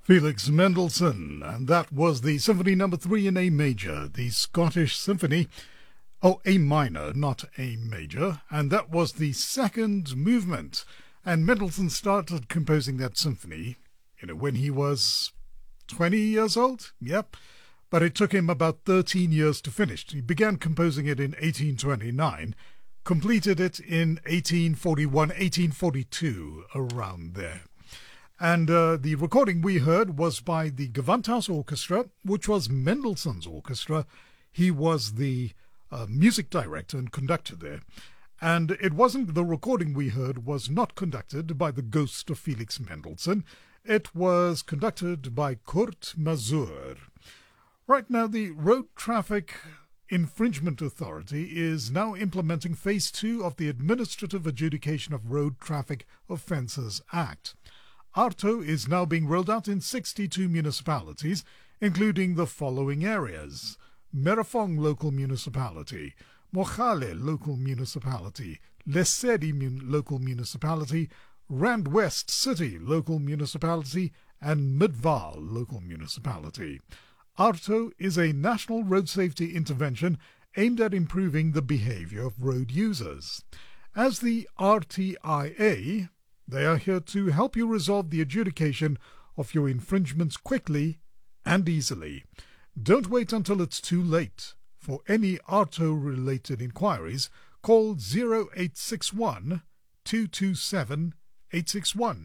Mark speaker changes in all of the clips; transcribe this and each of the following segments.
Speaker 1: Felix Mendelssohn, and that was the Symphony No. 3 in A major, the Scottish Symphony. Oh, A minor, not A major, and that was the second movement. And Mendelssohn started composing that symphony, when he was 20 years old. Yep. But it took him about 13 years to finish. He began composing it in 1829, completed it in 1841, 1842, around there. And the recording we heard was by the Gewandhaus Orchestra, which was Mendelssohn's orchestra. He was the music director and conductor there. And the recording we heard was not conducted by the ghost of Felix Mendelssohn. It was conducted by Kurt Masur. Right now, the Road Traffic Infringement Authority is now implementing Phase 2 of the Administrative Adjudication of Road Traffic Offences Act. ARTO is now being rolled out in 62 municipalities, including the following areas: Merafong Local Municipality, Mogale Local Municipality, Lesedi Local Municipality, Rand West City Local Municipality, and Midvaal Local Municipality. ARTO is a national road safety intervention aimed at improving the behavior of road users. As the RTIA, they are here to help you resolve the adjudication of your infringements quickly and easily. Don't wait until it's too late. For any ARTO-related inquiries, call 0861 227 861,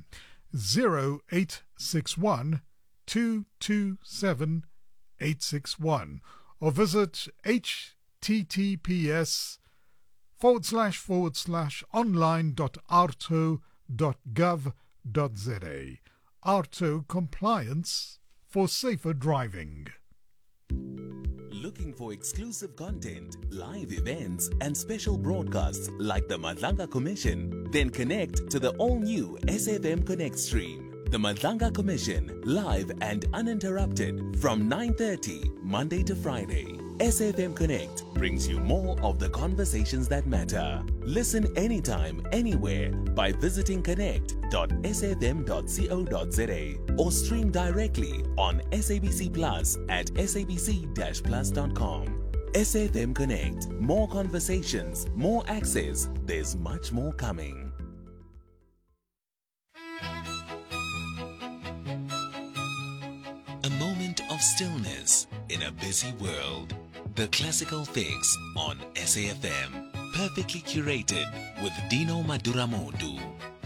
Speaker 1: 0861 227 861, or visit https://online.arto.gov.za. ARTO Compliance for Safer Driving.
Speaker 2: Looking for exclusive content, live events, and special broadcasts like the Madlanga Commission? Then connect to the all-new SFM Connect stream. The Madlanga Commission, live and uninterrupted from 9:30 Monday to Friday. SFM Connect brings you more of the conversations that matter. Listen anytime, anywhere by visiting connect.sfm.co.za or stream directly on SABC Plus at sabc-plus.com. SFM Connect. More conversations, more access. There's much more coming. A moment of stillness in a busy world. The Classical Fix on SAFM. Perfectly curated with Dino Maduramodu.